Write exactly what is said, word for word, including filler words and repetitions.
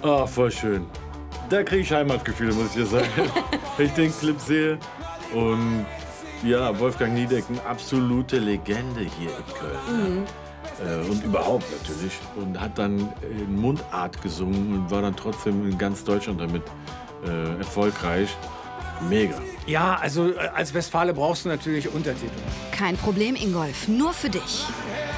Ah, voll schön. Da kriege ich Heimatgefühle, muss ich dir sagen. Wenn ich den Clip sehe. Und ja, Wolfgang Niedecken, absolute Legende hier in Köln. Mhm. Äh, und überhaupt natürlich. Und hat dann in Mundart gesungen und war dann trotzdem in ganz Deutschland damit äh, erfolgreich. Mega. Ja, also als Westfale brauchst du natürlich Untertitel. Kein Problem, Ingolf, nur für dich.